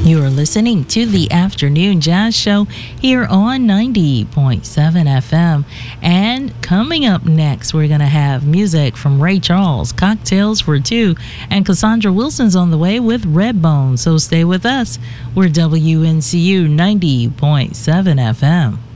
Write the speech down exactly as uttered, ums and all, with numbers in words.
You're listening to the Afternoon Jazz Show here on ninety point seven F M. And coming up next, we're going to have music from Ray Charles, Cocktails for Two, and Cassandra Wilson's on the way with Redbone. So stay with us. We're W N C U ninety point seven F M.